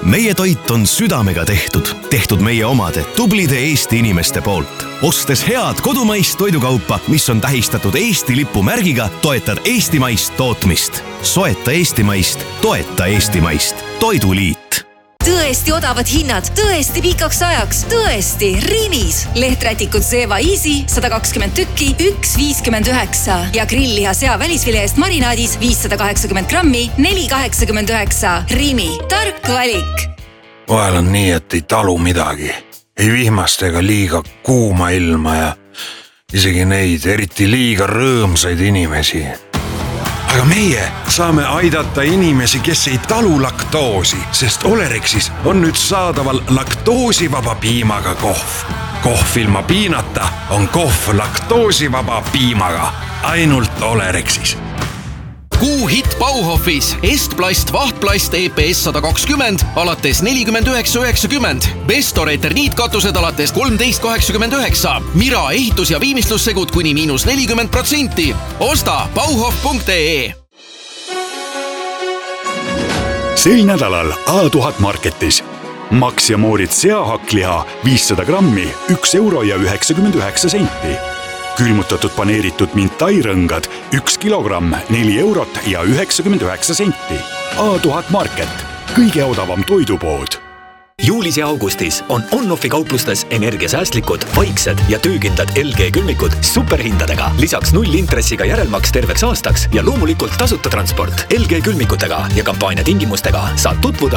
Meie toit on südamega tehtud meie omade tublide Eesti inimeste poolt. Ostes head kodumaist toidukaupa, mis on tähistatud Eesti lipu märgiga, toetad eestimaist tootmist. Soeta eestimaist, toeta eestimaist. Toiduliit. Tõesti odavad hinnad, tõesti pikaks ajaks, tõesti Rimis. Lehträtikud Zeva Easy 120 tükki, 1,59 ja grillliha sea välisvileest marinaadis 580 grammi, 4,89. Rimi, tark valik. Vahel on nii, et ei talu midagi. Ei vihmast ega liiga kuuma ilma ja isegi neid eriti liiga rõõmsaid inimesi. Aga meie saame aidata inimesi, kes ei talu laktoosi, sest Olerexis on nüüd saadaval laktoosivaba piimaga kohv. Kohv ilma piinata on kohv laktoosivaba piimaga. Ainult Olerexis. Kuuhitt Bauhofis Estplast vahtplast EPS 120 alates 49,90. Bestor eterniitkatused alates 13,89. Mira ehitus- ja viimistlussegud kuni -40%. Osta bauhof.ee. Sel nädalal A1000 Marketis. Max ja Moorit seahakkliha 500 grammi, 1,99 €. Külmutatud paneeritud mintairõngad 1 kilogramm, 4 eurot ja 99 senti. A1000 Market, kõige odavam toidupood. Juulis ja augustis on On-Offi kauplustes energiasäästlikud, vaiksed ja töökindlad LG külmikud superhindadega. Lisaks 0 intressiga järelmaks terveks aastaks ja loomulikult tasuta transport. LG külmikutega ja kampaania tingimustega saad tutvuda